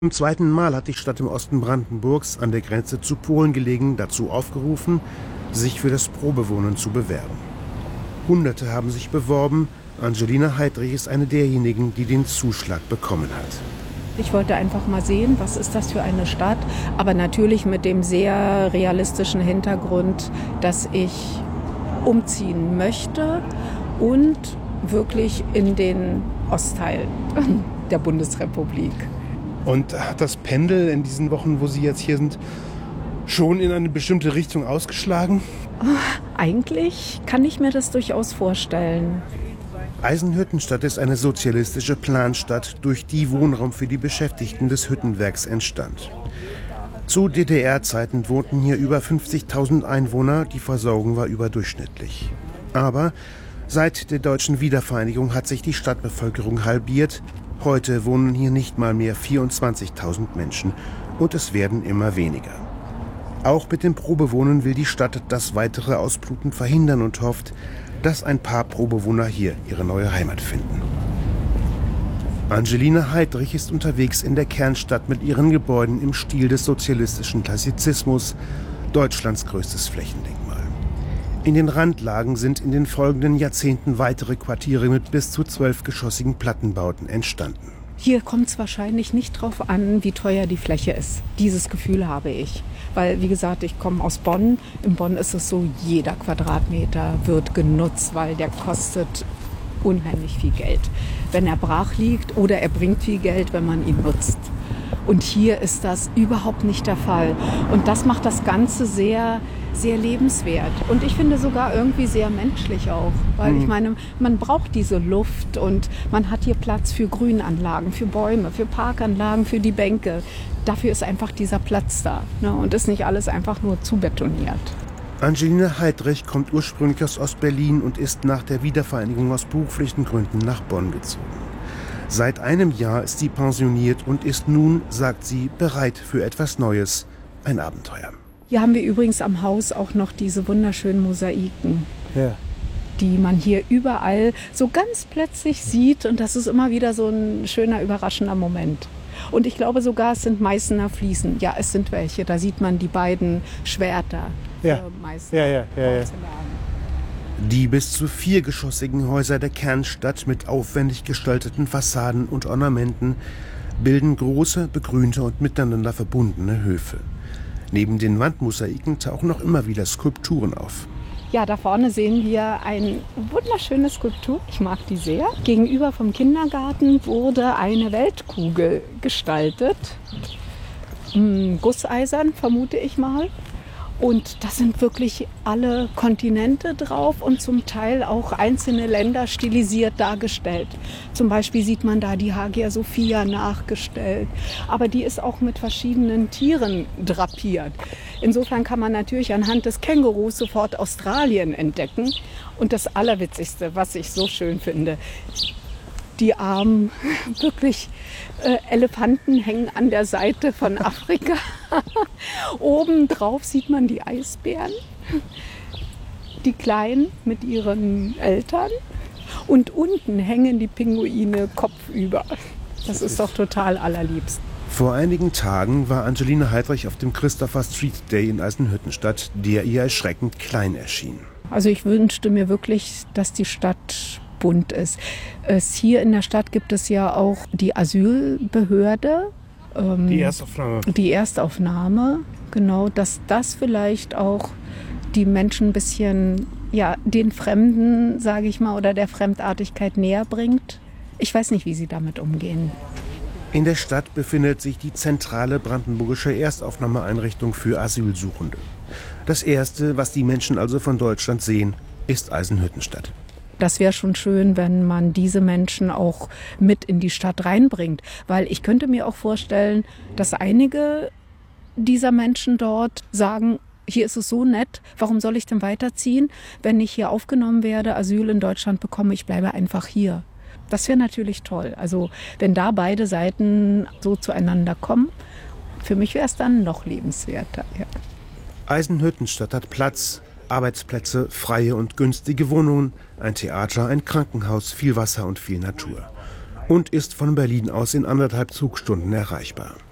Zum zweiten Mal hat die Stadt im Osten Brandenburgs, an der Grenze zu Polen gelegen, dazu aufgerufen, sich für das Probewohnen zu bewerben. Hunderte haben sich beworben. Angelina Heidrich ist eine derjenigen, die den Zuschlag bekommen hat. Ich wollte einfach mal sehen, was ist das für eine Stadt, aber natürlich mit dem sehr realistischen Hintergrund, dass ich umziehen möchte und wirklich in den Ostteil der Bundesrepublik. Und hat das Pendel in diesen Wochen, wo Sie jetzt hier sind, schon in eine bestimmte Richtung ausgeschlagen? Eigentlich kann ich mir das durchaus vorstellen. Eisenhüttenstadt ist eine sozialistische Planstadt, durch die Wohnraum für die Beschäftigten des Hüttenwerks entstand. Zu DDR-Zeiten wohnten hier über 50.000 Einwohner, die Versorgung war überdurchschnittlich. Aber seit der deutschen Wiedervereinigung hat sich die Stadtbevölkerung halbiert. Heute wohnen hier nicht mal mehr 24.000 Menschen und es werden immer weniger. Auch mit dem Probewohnen will die Stadt das weitere Ausbluten verhindern und hofft, dass ein paar Probewohner hier ihre neue Heimat finden. Angelina Heidrich ist unterwegs in der Kernstadt mit ihren Gebäuden im Stil des sozialistischen Klassizismus, Deutschlands größtes Flächendenkmal. In den Randlagen sind in den folgenden Jahrzehnten weitere Quartiere mit bis zu 12-geschossigen Plattenbauten entstanden. Hier kommt es wahrscheinlich nicht drauf an, wie teuer die Fläche ist. Dieses Gefühl habe ich. Weil, wie gesagt, ich komme aus Bonn. In Bonn ist es so, jeder Quadratmeter wird genutzt, weil der kostet unheimlich viel Geld. Wenn er brach liegt oder er bringt viel Geld, wenn man ihn nutzt. Und hier ist das überhaupt nicht der Fall. Und das macht das Ganze sehr, sehr lebenswert. Und ich finde sogar irgendwie sehr menschlich auch. Weil ich meine, man braucht diese Luft und man hat hier Platz für Grünanlagen, für Bäume, für Parkanlagen, für die Bänke. Dafür ist einfach dieser Platz da, ne? Und ist nicht alles einfach nur zubetoniert. Angelina Heidrich kommt ursprünglich aus Ostberlin und ist nach der Wiedervereinigung aus beruflichen Gründen nach Bonn gezogen. Seit einem Jahr ist sie pensioniert und ist nun, sagt sie, bereit für etwas Neues, ein Abenteuer. Hier haben wir übrigens am Haus auch noch diese wunderschönen Mosaiken, Ja. die man hier überall so ganz plötzlich sieht. Und das ist immer wieder so ein schöner, überraschender Moment. Und ich glaube sogar, es sind Meißner Fliesen. Ja, es sind welche. Da sieht man die beiden Schwerter. Ja. Meißner. Die bis zu 4-geschossigen Häuser der Kernstadt mit aufwendig gestalteten Fassaden und Ornamenten bilden große, begrünte und miteinander verbundene Höfe. Neben den Wandmosaiken tauchen noch immer wieder Skulpturen auf. Ja, da vorne sehen wir eine wunderschöne Skulptur. Ich mag die sehr. Gegenüber vom Kindergarten wurde eine Weltkugel gestaltet. Gusseisern, vermute ich mal. Und da sind wirklich alle Kontinente drauf und zum Teil auch einzelne Länder stilisiert dargestellt. Zum Beispiel sieht man da die Hagia Sophia nachgestellt. Aber die ist auch mit verschiedenen Tieren drapiert. Insofern kann man natürlich anhand des Kängurus sofort Australien entdecken. Und das Allerwitzigste, was ich so schön finde, die armen, wirklich Elefanten hängen an der Seite von Afrika. Oben drauf sieht man die Eisbären, die Kleinen mit ihren Eltern. Und unten hängen die Pinguine kopfüber. Das ist doch total allerliebst. Vor einigen Tagen war Angelina Heidrich auf dem Christopher Street Day in Eisenhüttenstadt, der ihr erschreckend klein erschien. Also ich wünschte mir wirklich, dass die Stadt bunt ist. Hier in der Stadt gibt es ja auch die Asylbehörde. Die Erstaufnahme, genau, dass das vielleicht auch die Menschen ein bisschen, ja, den Fremden, sage ich mal, oder der Fremdartigkeit näher bringt. Ich weiß nicht, wie sie damit umgehen. In der Stadt befindet sich die zentrale brandenburgische Erstaufnahmeeinrichtung für Asylsuchende. Das Erste, was die Menschen also von Deutschland sehen, ist Eisenhüttenstadt. Das wäre schon schön, wenn man diese Menschen auch mit in die Stadt reinbringt. Weil ich könnte mir auch vorstellen, dass einige dieser Menschen dort sagen, hier ist es so nett, warum soll ich denn weiterziehen? Wenn ich hier aufgenommen werde, Asyl in Deutschland bekomme, ich bleibe einfach hier. Das wäre natürlich toll. Also wenn da beide Seiten so zueinander kommen, für mich wäre es dann noch lebenswerter. Ja. Eisenhüttenstadt hat Platz, Arbeitsplätze, freie und günstige Wohnungen, ein Theater, ein Krankenhaus, viel Wasser und viel Natur. Und ist von Berlin aus in 1,5 Zugstunden erreichbar.